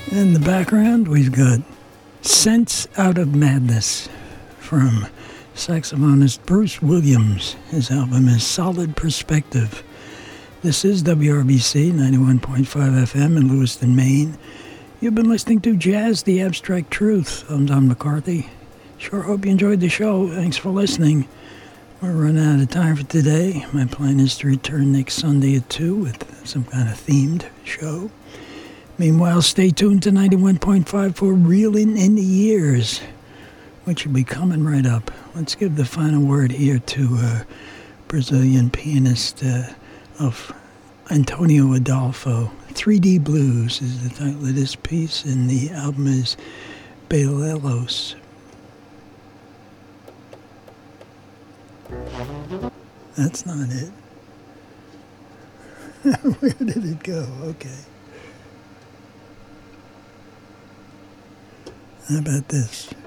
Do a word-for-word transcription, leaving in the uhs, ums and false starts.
In the background, we've got Sense Out of Madness from saxophonist Bruce Williams. His album is Solid Perspective. This is W R B C ninety-one point five F M in Lewiston, Maine. You've been listening to Jazz, the Abstract Truth. I'm Don McCarthy. Sure hope you enjoyed the show. Thanks for listening. We're running out of time for today. My plan is to return next Sunday at two with some kind of themed show. Meanwhile, stay tuned to ninety-one point five for Reelin' in the Years, which will be coming right up. Let's give the final word here to uh, Brazilian pianist uh, of Antonio Adolfo. three D Blues is the title of this piece, and the album is Belelos. That's not it. Where did it go? Okay. How about this?